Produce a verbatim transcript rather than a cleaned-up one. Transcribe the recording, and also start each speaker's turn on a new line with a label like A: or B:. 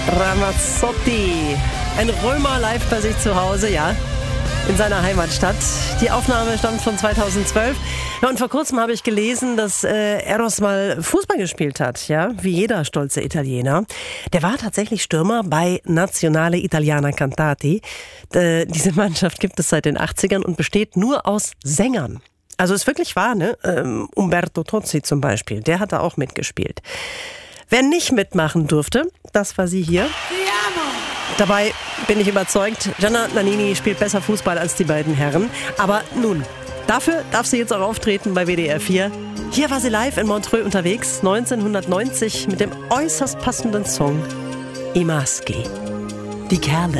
A: Ramazzotti. Ein Römer live bei sich zu Hause, ja, in seiner Heimatstadt. Die Aufnahme stammt von zweitausendzwölf. Ja, und vor kurzem habe ich gelesen, dass äh, Eros mal Fußball gespielt hat, ja, wie jeder stolze Italiener. Der war tatsächlich Stürmer bei Nazionale Italiana Cantati. Äh, diese Mannschaft gibt es seit den achtzigern und besteht nur aus Sängern. Also ist wirklich wahr, ne? Ähm, Umberto Tozzi zum Beispiel, der hat da auch mitgespielt. Wer nicht mitmachen durfte, das war sie hier. Dabei bin ich überzeugt, Gianna Nannini spielt besser Fußball als die beiden Herren. Aber nun, dafür darf sie jetzt auch auftreten bei W D R vier. Hier war sie live in Montreux unterwegs, neunzehnhundertneunzig, mit dem äußerst passenden Song I Maschi, die Kerle.